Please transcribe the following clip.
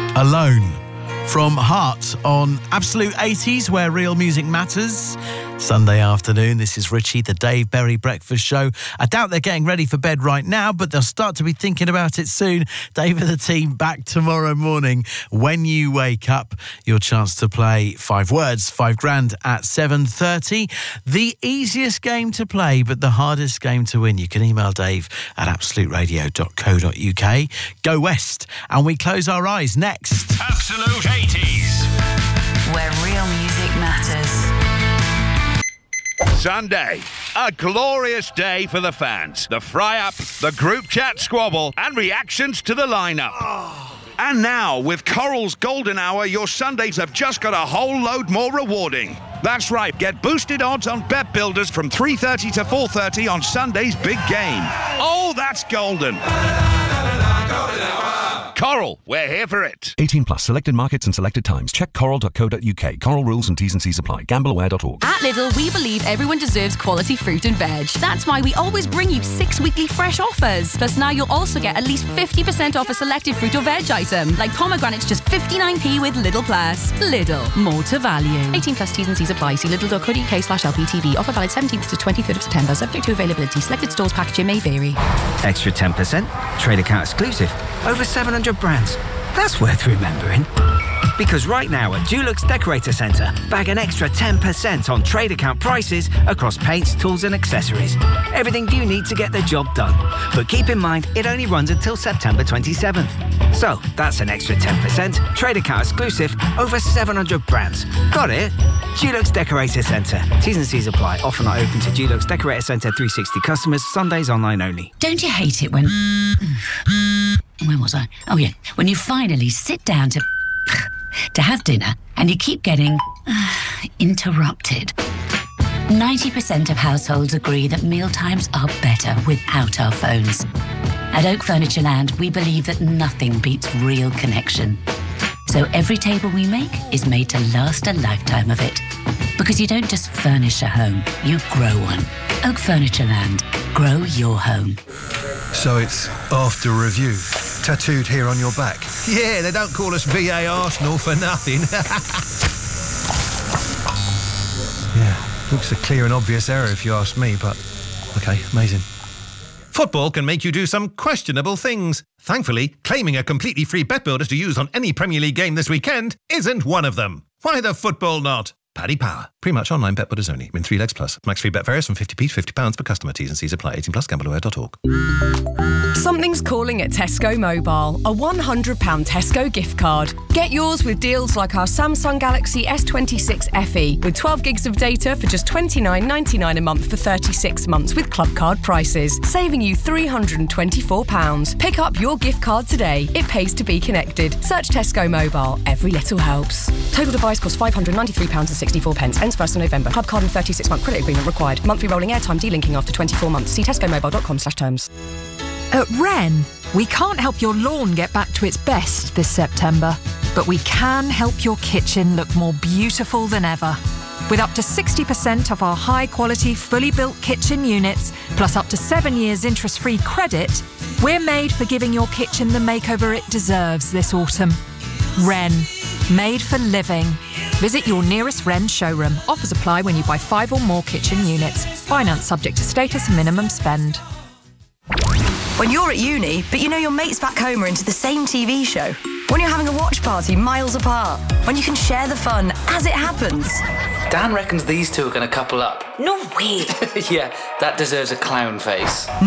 Alone from Heart on Absolute 80s, where real music matters. Sunday afternoon, this is Richie, the Dave Berry Breakfast Show. I doubt they're getting ready for bed right now, but they'll start to be thinking about it soon. Dave and the team back tomorrow morning. When you wake up, your chance to play 5 words, 5 grand at 7:30. The easiest game to play, but the hardest game to win. You can email Dave at absoluteradio.co.uk. Go west, and we close our eyes next. Absolute 80s, where real music matters. Sunday, a glorious day for the fans. The fry-up, the group chat squabble, and reactions to the lineup. And now, with Coral's Golden Hour, your Sundays have just got a whole load more rewarding. That's right, get boosted odds on Bet Builders from 3:30 to 4:30 on Sunday's big game. Oh, that's golden. Coral, we're here for it. 18 plus, selected markets and selected times. Check coral.co.uk. Coral rules and T's and C's apply. Gambleaware.org. At Lidl, we believe everyone deserves quality fruit and veg. That's why we always bring you 6 weekly fresh offers. Plus now you'll also get at least 50% off a selected fruit or veg item. Like pomegranates, just 59p with Lidl Plus. Lidl, more to value. 18 plus, T's and C's apply. See lidl.co.uk/LPTV. Offer valid 17th to 23rd of September. Subject to availability. Selected stores packaging may vary. Extra 10%. Trade account exclusive. Over 700 brands. That's worth remembering. Because right now at Dulux Decorator Centre, bag an extra 10% on trade account prices across paints, tools and accessories. Everything you need to get the job done. But keep in mind, it only runs until September 27th. So, that's an extra 10%, trade account exclusive, over 700 brands. Got it? Dulux Decorator Centre. T's and C's apply. Offer not open to Dulux Decorator Centre 360 customers. Sundays online only. Don't you hate it when... Where was I? Oh, yeah. When you finally sit down to have dinner and you keep getting interrupted. 90% of households agree that mealtimes are better without our phones. At Oak Furniture Land, we believe that nothing beats real connection. So every table we make is made to last a lifetime of it. Because you don't just furnish a home, you grow one. Oak Furniture Land. Grow your home. So it's after review, tattooed here on your back. Yeah, they don't call us VA Arsenal for nothing. Yeah, looks a clear and obvious error if you ask me, but okay, amazing. Football can make you do some questionable things. Thankfully, claiming a completely free Bet Builders to use on any Premier League game this weekend isn't one of them. Why the football not? Paddy Power. Pre-match online Bet Builders only. Win 3 legs plus. Max free bet varies from 50p to £50 per customer. T's and C's apply. 18 plus. Gambleaware.org. Something's calling at Tesco Mobile. A £100 Tesco gift card. Get yours with deals like our Samsung Galaxy S26 FE with 12 gigs of data for just $29.99 a month for 36 months with club card prices, saving you £324. Pick up your gift card today. It pays to be connected. Search Tesco Mobile. Every little helps. Total device costs £593.64. Ends 1st of November. Club card and 36-month credit agreement required. Monthly rolling airtime delinking after 24 months. See tescomobile.com/terms. At Wren, we can't help your lawn get back to its best this September, but we can help your kitchen look more beautiful than ever. With up to 60% of our high-quality, fully built kitchen units, plus up to 7 years interest-free credit, we're made for giving your kitchen the makeover it deserves this autumn. Wren. Made for living. Visit your nearest Wren showroom. Offers apply when you buy 5 or more kitchen units. Finance subject to status and minimum spend. When you're at uni, but you know your mates back home are into the same TV show. When you're having a watch party miles apart. When you can share the fun as it happens. Dan reckons these two are going to couple up. No way. Yeah, that deserves a clown face.